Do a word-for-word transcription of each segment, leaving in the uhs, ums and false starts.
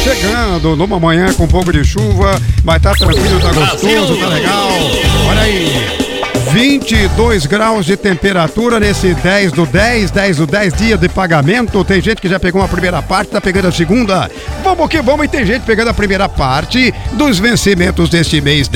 chegando numa manhã com um pouco de chuva, mas tá tranquilo, tá gostoso, tá legal. Olha aí. vinte e dois graus de temperatura nesse dez do dez, dez do dez, dia de pagamento. Tem gente que já pegou a primeira parte, tá pegando a segunda. Vamos que vamos, e tem gente pegando a primeira parte dos vencimentos deste mês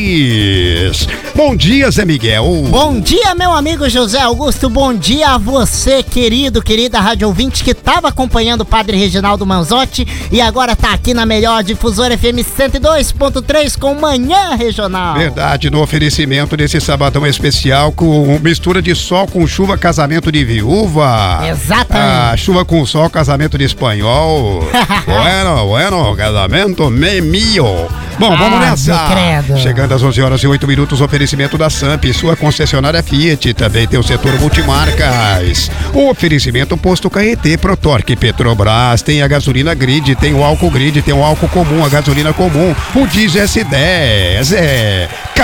dez. Bom dia, Zé Miguel. Bom dia, meu amigo José Augusto. Bom dia a você, querido, querida rádio ouvinte, que tava acompanhando o Padre Reginaldo Manzotti e agora tá aqui na melhor difusora F M cento e dois ponto três com Manhã Regional. Verdade, no oferecimento desse sabadão especial com mistura de sol com chuva, casamento de viúva. Exatamente. Ah, chuva com sol, casamento de espanhol. bueno, bueno, casamento me mio. Bom, vamos ah, nessa. Chegando às onze horas e oito minutos, oferecimento da Samp, sua concessionária Fiat, também tem o setor multimarcas. O oferecimento posto Caetê, Protorque, Petrobras, tem a gasolina grid, tem o álcool grid, tem o álcool comum, a gasolina comum, o diesel S dez, é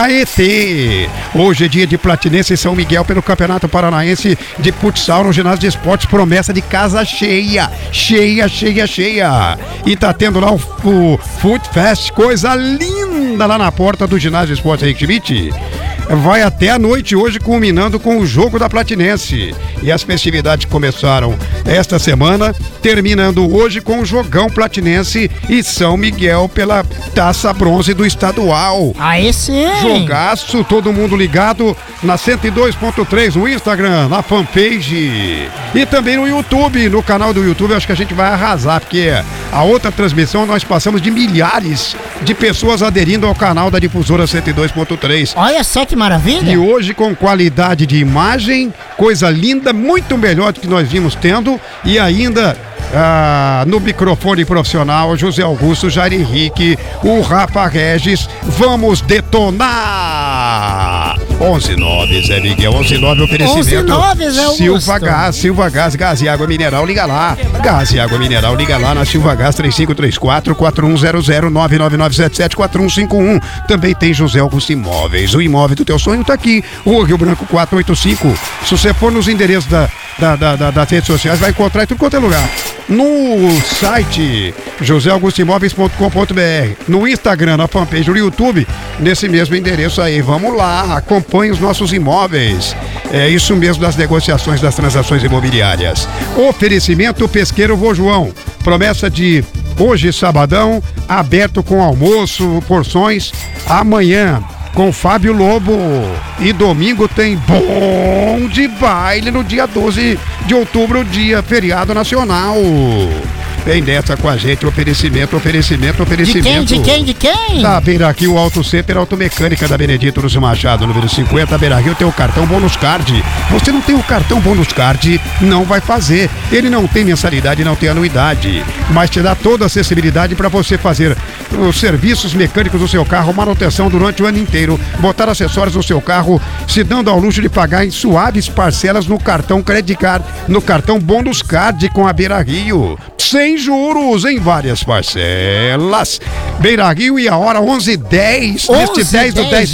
Caetê. Hoje é dia de Platinense em São Miguel pelo Campeonato Paranaense de Futsal no Ginásio de Esportes, promessa de casa cheia, cheia, cheia, cheia. E tá tendo lá o, o Food Fest, coisa linda lá na porta do Ginásio de Esportes Henrique Schmidt. Vai até a noite hoje, culminando com o jogo da Platinense. E as festividades começaram esta semana, terminando hoje com o jogão Platinense e São Miguel pela Taça Bronze do Estadual. Aí sim! Jogaço, todo mundo ligado na cento e dois ponto três no Instagram, na fanpage e também no YouTube, no canal do YouTube. Eu acho que a gente vai arrasar, porque a outra transmissão nós passamos de milhares de pessoas aderindo ao canal da difusora cento e dois ponto três. Olha só que maravilha! E hoje com qualidade de imagem, coisa linda, muito melhor do que nós vimos tendo, e ainda ah, no microfone profissional, José Augusto, Jair Henrique, o Rafa Regis. Vamos detonar! onze nove, Zé Miguel, onze nove, oferecimento. onze nove, Zé Augusto. Silva Gás, Silva Gás, gás e água mineral, liga lá. Gás e água mineral, liga lá na Silva Gás, três cinco três quatro, quatro um zero zero, nove nove nove sete sete, quatro um cinco um. Também tem José Augusto Imóveis, o imóvel do teu sonho tá aqui, Rua Rio Branco quatrocentos e oitenta e cinco. Se você for nos endereços da, da, da, da, das redes sociais, vai encontrar em tudo quanto é lugar. No site josé augusto imóveis ponto com ponto b r, no Instagram, na fanpage, no YouTube, nesse mesmo endereço aí. Vamos lá, acompanhe os nossos imóveis. É isso mesmo, das negociações das transações imobiliárias. Oferecimento Pesqueiro Vô João. Promessa de hoje, sabadão, aberto com almoço, porções. Amanhã com Fábio Lobo. E domingo tem bom de baile no dia doze de outubro, dia feriado nacional. Vem dessa com a gente, oferecimento, oferecimento, oferecimento. De quem, de quem, de quem? Da Beira Rio Auto Center, Automecânica da Benedito Lúcio Machado, número cinquenta, Beira Rio, tem o cartão Bônus Card. Você não tem o cartão Bônus Card, não vai fazer. Ele não tem mensalidade, não tem anuidade, mas te dá toda a acessibilidade para você fazer os serviços mecânicos do seu carro, manutenção durante o ano inteiro, botar acessórios no seu carro, se dando ao luxo de pagar em suaves parcelas no cartão Credit Card, no cartão Bônus Card com a Beira Rio. Sem juros, em várias parcelas. Beira Rio, e a hora onze e dez, neste dez do dez.